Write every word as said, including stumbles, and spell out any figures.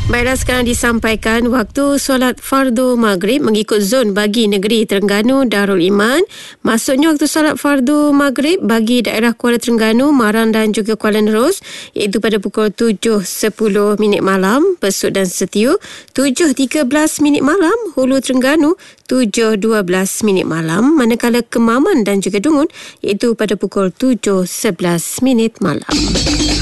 Baiklah, sekarang disampaikan waktu solat fardu maghrib mengikut zon bagi negeri Terengganu Darul Iman. Maksudnya waktu solat fardu maghrib bagi daerah Kuala Terengganu, Maran dan juga Kuala Nerus iaitu pada pukul tujuh sepuluh minit malam Besut dan Setiu, tujuh tiga belas minit malam Hulu Terengganu, tujuh dua belas minit malam, manakala Kemaman dan juga Dungun iaitu pada pukul tujuh sebelas minit malam.